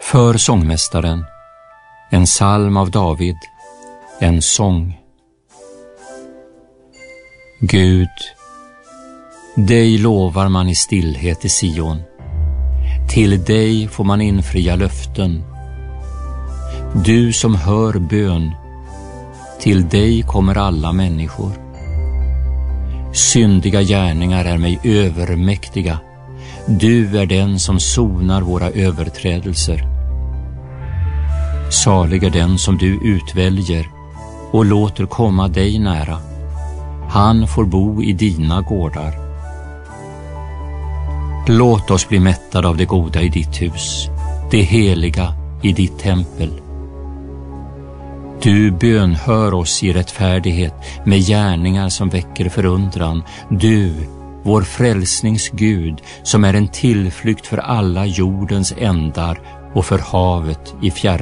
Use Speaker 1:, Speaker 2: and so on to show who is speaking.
Speaker 1: För sångmästaren, en psalm av David, en sång. Gud, dig lovar man i stillhet i Sion. Till dig får man infria löften. Du som hör bön, till dig kommer alla människor. Syndiga gärningar är mig övermäktiga. Du är den som sonar våra överträdelser. Salig är den som du utväljer och låter komma dig nära. Han får bo i dina gårdar. Låt oss bli mättade av det goda i ditt hus, det heliga i ditt tempel. Du bönhör oss i rättfärdighet med gärningar som väcker förundran. Du, vår frälsnings Gud, som är en tillflykt för alla jordens ändar och för havet i fjärran.